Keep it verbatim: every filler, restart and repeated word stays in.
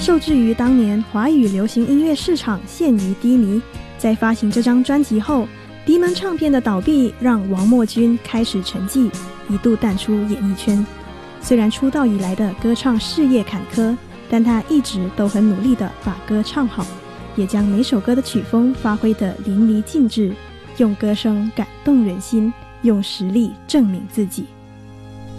受制于当年华语流行音乐市场陷于低迷，在发行这张专辑后，迪门唱片的倒闭让王墨君开始沉寂，一度淡出演艺圈。虽然出道以来的歌唱事业坎坷，但他一直都很努力地把歌唱好，也将每首歌的曲风发挥得淋漓尽致，用歌声感动人心，用实力证明自己。